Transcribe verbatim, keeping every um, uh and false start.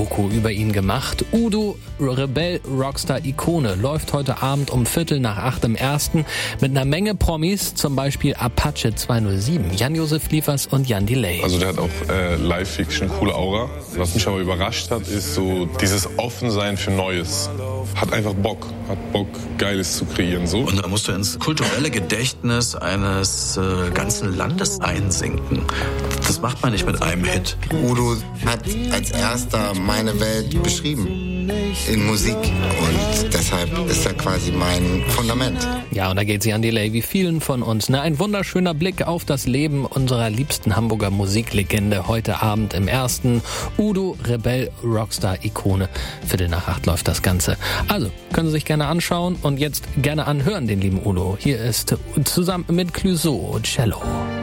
Doku über ihn gemacht. Udo, Rebell, Rockstar, Ikone, läuft heute Abend um Viertel nach acht im Ersten mit einer Menge Promis, zum Beispiel Apache zweihundertsieben, Jan-Josef Liefers und Jan Delay. Also der hat auch äh, Live-Fiction, coole Aura. Was mich aber überrascht hat, ist so dieses Offensein für Neues. Hat einfach Bock, hat Bock, Geiles zu kreieren. So. Und da musst du ins kulturelle Gedächtnis eines äh, ganzen Landes einsinken. Das macht man nicht mit einem Hit. Udo hat als erster meine Welt beschrieben in Musik und deshalb ist er quasi mein Fundament. Ja, und da geht Jan Delay wie vielen von uns. Ne? Ein wunderschöner Blick auf das Leben unserer liebsten Hamburger Musiklegende heute Abend im Ersten. Udo, Rebell, Rockstar, Ikone. Viertel nach acht läuft das Ganze. Also, können Sie sich gerne anschauen und jetzt gerne anhören, den lieben Udo. Hier ist zusammen mit Clouseau Cello.